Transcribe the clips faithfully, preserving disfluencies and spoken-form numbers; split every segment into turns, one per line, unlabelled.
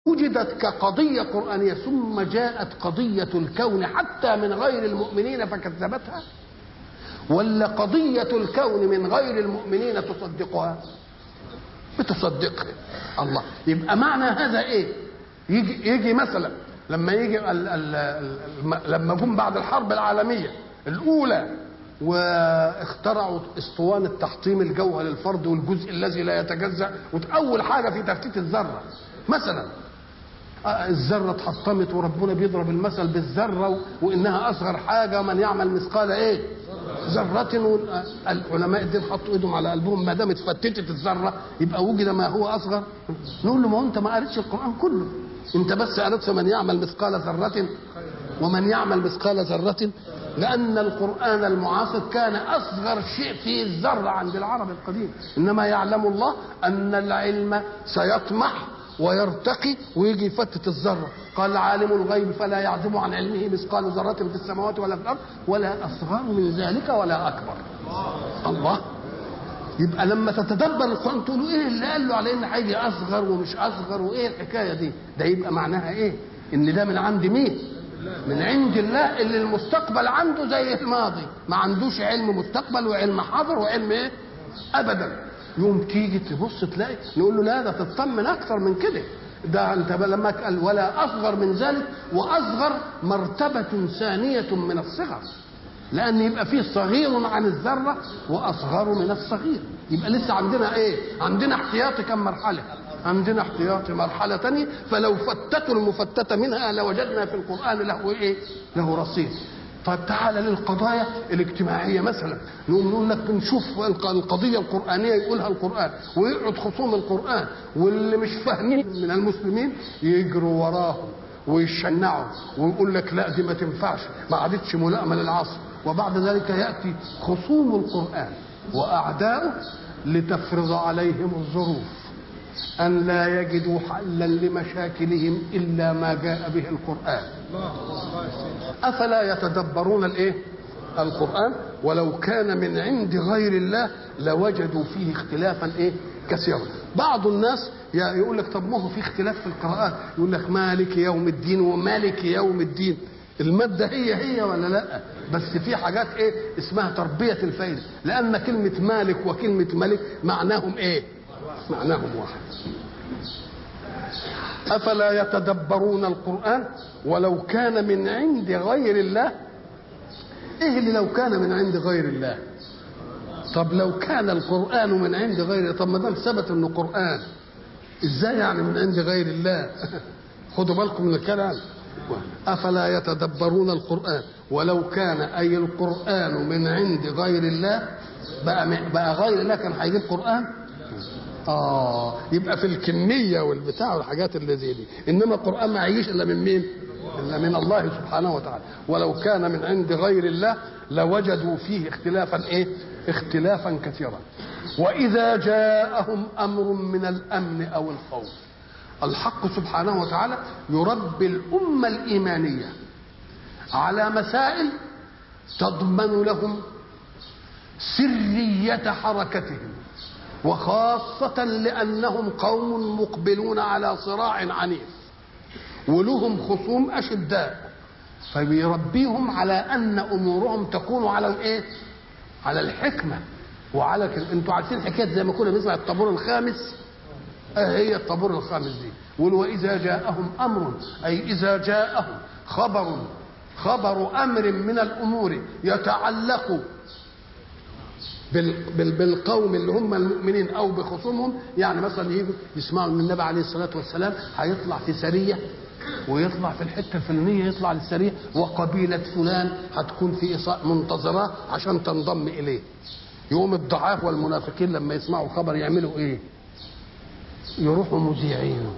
وجدت كقضية قرآنية ثم جاءت قضية الكون حتى من غير المؤمنين فكذبتها، ولا قضية الكون من غير المؤمنين تصدقها؟ بتصدقها. الله، يبقى معنى هذا ايه؟ يجي, يجي مثلا لما يجي ال ال ال لما جم بعد الحرب العالمية الأولى واخترعوا اسطوانة تحطيم الجوهر للفرد والجزء الذي لا يتجزأ، وأول حاجة في تفتيت الذرة مثلا الذرة اتحطمت، وربنا بيضرب المثل بالذرة وإنها أصغر حاجة، من يعمل مثقال إيه؟ ذرة. العلماء الدين حطوا إيدهم على قلبهم، ما دام اتفتتت الذرة يبقى وجد ما هو أصغر. نقول له ما هو أنت ما قريتش القرآن كله، أنت بس قريت من يعمل مثقال ذرة ومن يعمل مثقال ذرة، لأن القرآن المعاصر كان أصغر شيء في الذرة عند العرب القديم، إنما يعلم الله أن العلم سيطمح ويرتقي ويجي يفتت الذرة. قال عالم الغيب فلا يعزب عن علمه مثقال ذرة في السماوات ولا في الأرض ولا أصغر من ذلك ولا أكبر. الله، يبقى لما تتدبر القرآن تقولوا إيه اللي قال له على إن هيجي أصغر ومش أصغر وإيه الحكاية دي؟ ده يبقى معناها إيه؟ إن ده من عند مين؟ من عند الله، اللي المستقبل عنده زي الماضي، ما عندوش علم مستقبل وعلم حاضر وعلم إيه؟ أبدا. يوم تيجي تبص تلاقي نقول له لا، ده تطمن اكتر من كده، ده انت لما قال ولا اصغر من ذلك، واصغر مرتبه ثانيه من الصغر، لان يبقى فيه صغير عن الذره واصغر من الصغير، يبقى لسه عندنا ايه؟ عندنا احتياطي كم مرحله؟ عندنا احتياطي مرحله ثانيه، فلو فتتوا المفتته منها لوجدنا في القران له ايه؟ له رصيد. طيب تعالى للقضايا الاجتماعية مثلا، نقوم نقول لك نشوف القضية القرآنية يقولها القرآن، ويقعد خصوم القرآن واللي مش فاهمين من المسلمين يجروا وراهم ويشنعوا ويقول لك لا دي ما تنفعش، ما عادتش ملائمة للعصر. وبعد ذلك يأتي خصوم القرآن وأعداؤه لتفرض عليهم الظروف أن لا يجدوا حلا لمشاكلهم إلا ما جاء به القرآن. أفلا يتدبرون الإيه؟ القرآن ولو كان من عند غير الله لوجدوا فيه اختلافا إيه؟ كثيرا. بعض الناس يقول لك طب ما هو في اختلاف في القراءات، يقول لك مالك يوم الدين ومالك يوم الدين، المادة هي هي ولا لا؟ بس في حاجات ايه اسمها تربية الفائدة، لأن كلمة مالك وكلمة ملك معناهم ايه؟ معناهم واحد. أفلا يتدبرون القرآن ولو كان من عند غير الله؟ ايه اللي لو كان من عند غير الله؟ طب لو كان القرآن من عند غير الله، طب ما دام ثبت انه قرآن ازاي يعني من عند غير الله؟ خدوا بالكم من الكلام. أفلا يتدبرون القرآن ولو كان أي القرآن من عند غير الله، بقى, بقى غير الله كان هيجيب قرآن؟ آه يبقى في الكمية والبتاع والحاجات اللي زي دي، إنما القرآن ما يعيش إلا من مين؟ إلا من الله سبحانه وتعالى. ولو كان من عند غير الله لوجدوا فيه اختلافا إيه؟ اختلافا كثيرا. وإذا جاءهم أمر من الأمن أو الخوف، الحق سبحانه وتعالى يربي الأمة الإيمانية على مسائل تضمن لهم سرية حركتهم، وخاصة لأنهم قوم مقبلون على صراع عنيف ولهم خصوم أشداء، فبيربيهم على أن أمورهم تكون على الإيه؟ على الحكمة وعلى ك... انتوا عارفين حكاية زي ما كنا بنسمع الطابور الخامس، هي الطابور الخامس دي. وإذا جاءهم أمر أي إذا جاءهم خبر خبر أمر من الأمور يتعلق بالقوم اللي هم المؤمنين أو بخصومهم، يعني مثلا يجوا يسمعوا من النبي عليه الصلاة والسلام هيطلع في سرية ويطلع في الحتة الفلانية، يطلع للسرية وقبيلة فلان هتكون في منتظرة عشان تنضم إليه. يوم الضعاف والمنافقين لما يسمعوا خبر يعملوا إيه؟ يروحوا مذيعينه.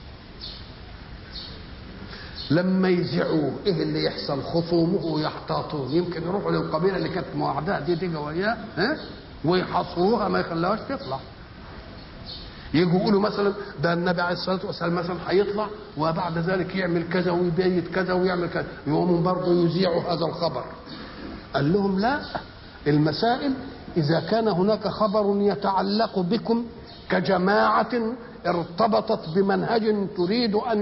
لما يذيعوه ايه اللي يحصل؟ خصومه يحتاطون، يمكن يروحوا للقبيله اللي كانت معاداه دي تيجي وياه ها ويحاصروها ما يخلوهاش تطلع. يجوا يقولوا مثلا ده النبي عليه الصلاه والسلام مثلا هيطلع وبعد ذلك يعمل كذا ويبيت كذا ويعمل كذا، يقوموا برضه يذيعوا هذا الخبر. قال لهم لا، المسائل اذا كان هناك خبر يتعلق بكم كجماعة ارتبطت بمنهج تريد أن